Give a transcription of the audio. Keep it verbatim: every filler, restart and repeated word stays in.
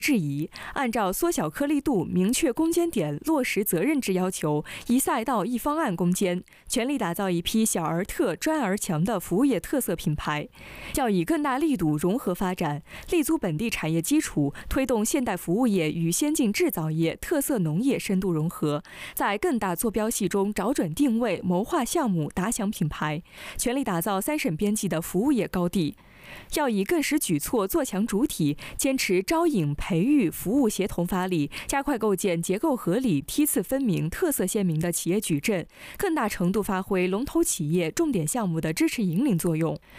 质疑，按照缩小颗粒度、明确攻坚点、落实责任制要求，一赛道一方案攻坚，全力打造一批小而特、专而强的服务业特色品牌。要以更大力度融合发展，立足本地产业基础，推动现代服务业与先进制造业、特色农业深度融合，在更大坐标系中找准定位，谋划项目，打响品牌，全力打造三省边际的服务业高地。要以更实举措做强主体，坚持招引、培育、服务协同发力，加快构建结构合理、梯次分明、特色鲜明的企业矩阵，更大程度发挥龙头企业、重点项目的支持引领作用。